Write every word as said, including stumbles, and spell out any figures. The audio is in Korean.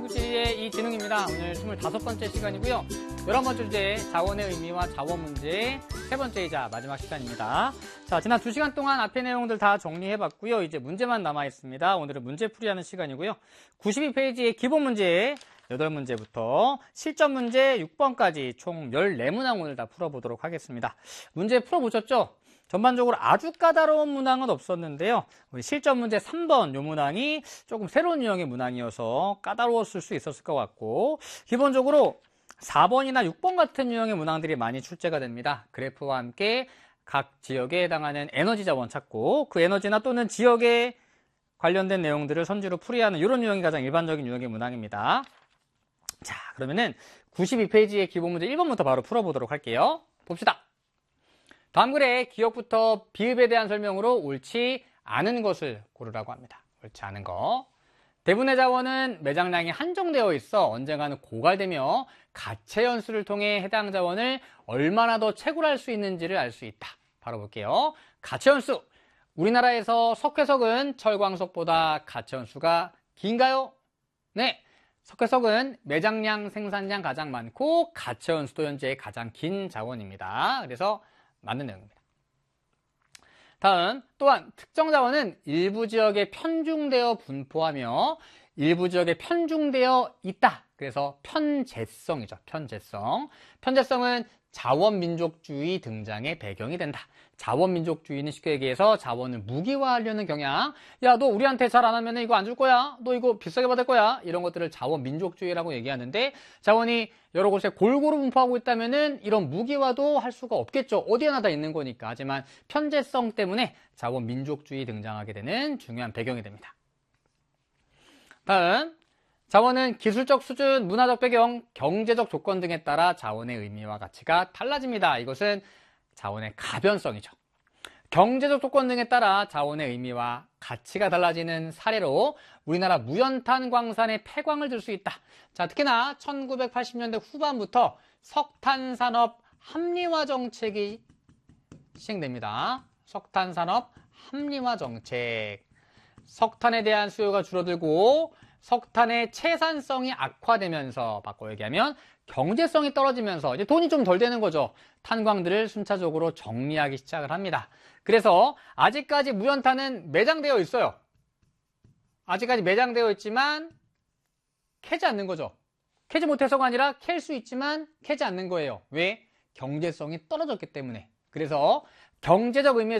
엠씨의 이진웅입니다. 오늘 스물다섯 번째 시간이고요. 열한 번째 주제, 자원의 의미와 자원 문제 세 번째이자 마지막 시간입니다. 자, 지난 두 시간 동안 앞의 내용들 다 정리해봤고요. 이제 문제만 남아있습니다. 오늘은 문제 풀이하는 시간이고요. 구십이 페이지의 기본 문제 여덟 문제부터 실전 문제 육 번까지 총 열네 문항 오늘 다 풀어보도록 하겠습니다. 문제 풀어보셨죠? 전반적으로 아주 까다로운 문항은 없었는데요. 우리 실전 문제 삼 번 요 문항이 조금 새로운 유형의 문항이어서 까다로웠을 수 있었을 것 같고, 기본적으로 사 번이나 육 번 같은 유형의 문항들이 많이 출제가 됩니다. 그래프와 함께 각 지역에 해당하는 에너지 자원 찾고 그 에너지나 또는 지역에 관련된 내용들을 선지로 풀이하는 이런 유형이 가장 일반적인 유형의 문항입니다. 자, 그러면은 구십이 페이지의 기본 문제 일 번부터 바로 풀어보도록 할게요. 봅시다. 다음 글에 기억부터 비읍에 대한 설명으로 옳지 않은 것을 고르라고 합니다. 옳지 않은 거. 대분의 자원은 매장량이 한정되어 있어 언젠가는 고갈되며 가체 연수를 통해 해당 자원을 얼마나 더 채굴할 수 있는지를 알 수 있다. 바로 볼게요. 가체 연수. 우리나라에서 석회석은 철광석보다 가체 연수가 긴가요? 네. 석회석은 매장량, 생산량 가장 많고 가체 연수도 현재 가장 긴 자원입니다. 그래서 맞는 내용입니다. 다음, 또한 특정 자원은 일부 지역에 편중되어 분포하며 일부 지역에 편중되어 있다. 그래서 편제성이죠. 편제성. 편제성은 자원민족주의 등장의 배경이 된다. 자원민족주의는 쉽게 얘기해서 자원을 무기화하려는 경향. 야, 너 우리한테 잘 안 하면 이거 안 줄 거야. 너 이거 비싸게 받을 거야. 이런 것들을 자원민족주의라고 얘기하는데, 자원이 여러 곳에 골고루 분포하고 있다면은 이런 무기화도 할 수가 없겠죠. 어디에나 다 있는 거니까. 하지만 편제성 때문에 자원민족주의 등장하게 되는 중요한 배경이 됩니다. 다음, 자원은 기술적 수준, 문화적 배경, 경제적 조건 등에 따라 자원의 의미와 가치가 달라집니다. 이것은 자원의 가변성이죠. 경제적 조건 등에 따라 자원의 의미와 가치가 달라지는 사례로 우리나라 무연탄 광산의 폐광을 들 수 있다. 자, 특히나 천구백팔십 년대 후반부터 석탄산업 합리화 정책이 시행됩니다. 석탄산업 합리화 정책. 석탄에 대한 수요가 줄어들고 석탄의 채산성이 악화되면서, 바꿔 얘기하면 경제성이 떨어지면서 이제 돈이 좀 덜 되는 거죠. 탄광들을 순차적으로 정리하기 시작을 합니다. 그래서 아직까지 무연탄은 매장되어 있어요. 아직까지 매장되어 있지만 캐지 않는 거죠. 캐지 못해서가 아니라 캘 수 있지만 캐지 않는 거예요. 왜? 경제성이 떨어졌기 때문에. 그래서 경제적 의미에서